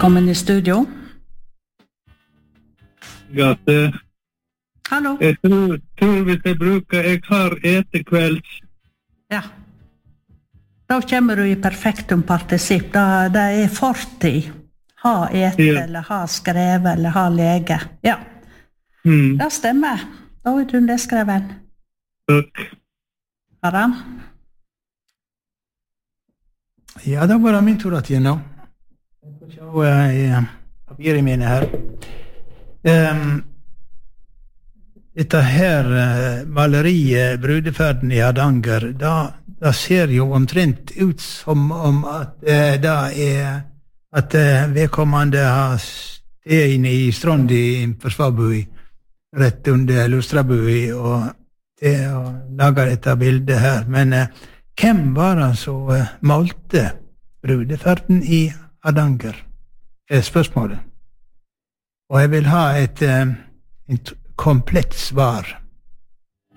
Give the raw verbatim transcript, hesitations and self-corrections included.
Velkommen i studio. Gate. Hallo. Jeg tror, tror hvis jeg bruker, jeg har etekvelds. Ja. Da kommer du i perfektum partisipp. Da, det er fortid. Ha ete, Ja. eller ha skrevet, eller ha lege. Ja. Mm. Det stemmer. Da er du nedskreven. Takk. Aram? Ja, da var det min tur at igjen nå. Jeg får se uh, papiret mine her. Um, dette her uh, maleriet, Brudeferden i Hardanger, da, da ser jo omtrent ut som om at uh, det er at uh, vedkommende har sted inne i Strondi på Svabui, rett under Lustrabui, og det å lage dette bildet her. Men uh, hvem var det som uh, malte Brudeferden i Hardanger? Er spørsmålet. Og jeg vil ha et, uh, et komplett svar.